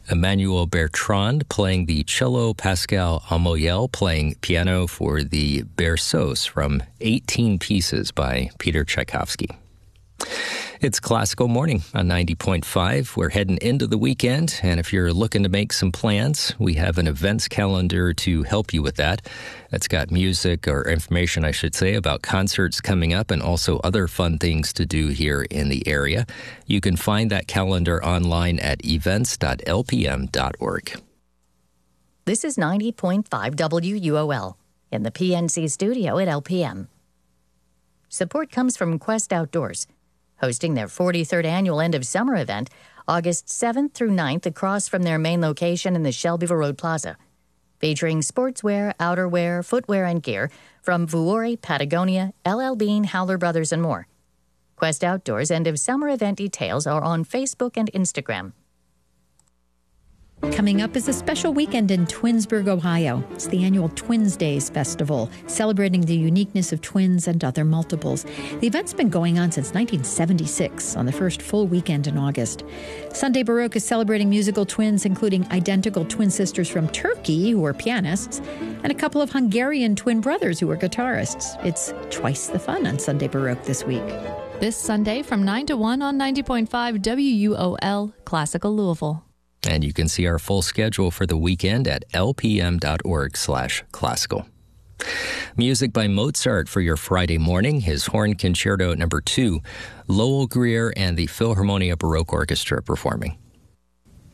Emmanuel Bertrand playing the cello, Pascal Amoyel playing piano for the Berceuse from 18 Pieces by Peter Tchaikovsky. It's Classical Morning on 90.5. We're heading into the weekend, and if you're looking to make some plans, we have an events calendar to help you with that. It's got music, or information, I should say, about concerts coming up and also other fun things to do here in the area. You can find that calendar online at events.lpm.org. This is 90.5 WUOL in the PNC studio at LPM. Support comes from Quest Outdoors, hosting their 43rd annual end-of-summer event, August 7th through 9th, across from their main location in the Shelbyville Road Plaza, featuring sportswear, outerwear, footwear, and gear from Vuori, Patagonia, LL Bean, Howler Brothers, and more. Quest Outdoors end-of-summer event details are on Facebook and Instagram. Coming up is a special weekend in Twinsburg, Ohio. It's the annual Twins Days Festival, celebrating the uniqueness of twins and other multiples. The event's been going on since 1976, on the first full weekend in August. Sunday Baroque is celebrating musical twins, including identical twin sisters from Turkey, who are pianists, and a couple of Hungarian twin brothers who are guitarists. It's twice the fun on Sunday Baroque this week. This Sunday from 9 to 1 on 90.5 WUOL, Classical Louisville. And you can see our full schedule for the weekend at lpm.org/classical. Music by Mozart for your Friday morning, his Horn Concerto No. 2, Lowell Greer and the Philharmonia Baroque Orchestra performing.